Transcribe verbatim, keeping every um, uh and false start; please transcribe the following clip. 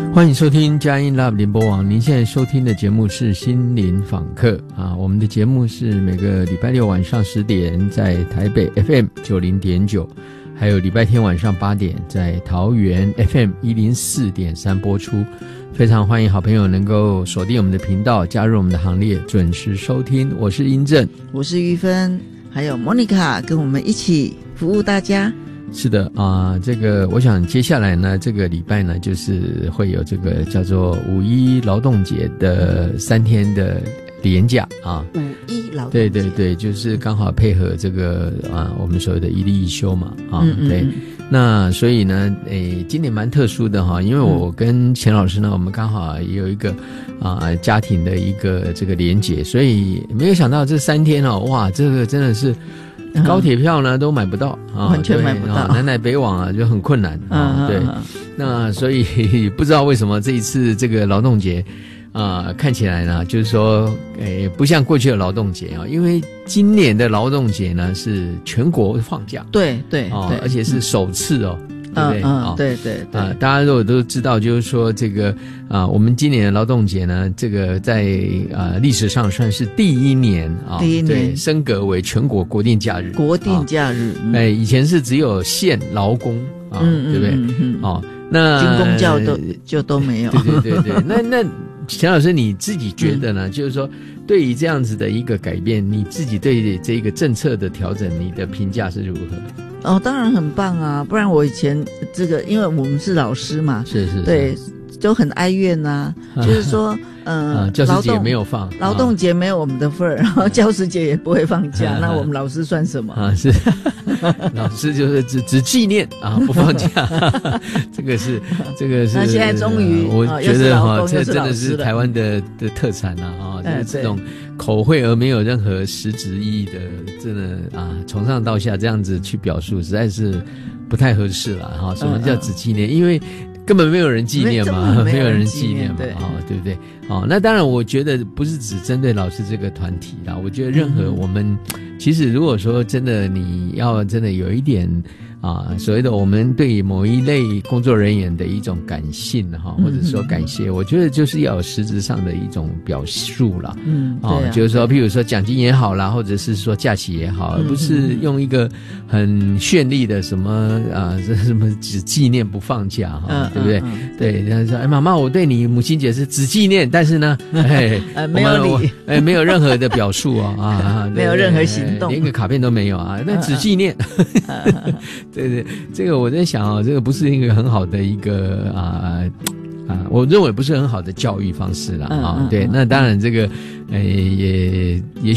欢迎收听佳音 Love 联播网，您现在收听的节目是心灵访客啊。我们的节目是每个礼拜六晚上十点在台北 F M 九零点九，还有礼拜天晚上八点在桃园 F M 一零四点三播出。非常欢迎好朋友能够锁定我们的频道，加入我们的行列，准时收听。我是英正， 我是玉芬，还有 Monica 跟我们一起服务大家。 是的啊、呃，这个我想接下来呢，这个礼拜呢，就是会有这个叫做五一劳动节的三天的连假啊。 五一劳动节， 对对对，就是刚好配合这个啊，我们所谓的一例一休嘛啊， 嗯嗯嗯， 对。那所以呢，诶，今年蛮特殊的哈，因为我跟钱老师呢，我们刚好也有一个啊家庭的一个这个连结，所以没有想到这三天哦，哇，这个真的是。高铁票呢都买不到啊， 完全买不到， 啊、南来北往啊就很困难啊。 嗯、 对，那所以不知道为什么这一次这个劳动节啊、呃，看起来呢，就是说，诶，不像过去的劳动节啊，因为今年的劳动节呢是全国放假， 对对哦对， 而且是首次哦。 嗯对不对？ 嗯， 哦、 对对对啊、呃，大家如果都知道，就是说这个啊、呃，我们今年的劳动节呢，这个在啊、呃、历史上算是第一年啊， 第一年对，升格为全国国定假日。 国定假日， 哎、嗯欸，以前是只有县劳工啊， 嗯、 对不对？ 嗯嗯哦，那军公教都就都没有。 对对对对，那那钱老师你自己觉得呢？嗯、就是说，对于这样子的一个改变，你自己对这个政策的调整，你的评价是如何？ 哦，当然很棒啊！不然我以前这个，因为我们是老师嘛， 是是是， 对，就很哀怨呐、啊。就是说，嗯、呃， 教师节没有放， 劳动节没有我们的份儿，然后教师节也不会放假，那我们老师算什么啊？是老师就是只只纪念啊，不放假。这个是这个是。 那现在终于， 我觉得哈，这真的是台湾的的特产啊啊，就是这种口惠而没有任何实质意义的，真的啊，从上到下这样子去表述，实在是不太合适了哈。什么叫只纪念？因为根本没有人纪念嘛，没有人纪念嘛，啊、哦，对不对？哦，那当然，我觉得不是只针对老师这个团体啦，我觉得任何我们，嗯、其实如果说真的你要真的有一点啊，所谓的我们对某一类工作人员的一种感性哈，或者说感谢，嗯、我觉得就是要有实质上的一种表述啦。 嗯， 哦， 啊、 就是说，譬如说奖金也好啦，或者是说假期也好，而不是用一个很绚丽的什么啊，这什么只纪念不放假哈，嗯、对不对？嗯、对，他说：“哎，妈妈，我对你母亲节是只纪念，但是呢，哎， 呃，没有礼， 哎，没有任何的表述啊啊， 没有任何行动， 连个卡片都没有啊，那只纪念。对对，这个我在想啊，这个不是一个很好的一个啊啊，我认为不是很好的教育方式啦啊。对，那当然这个，呃，也也许。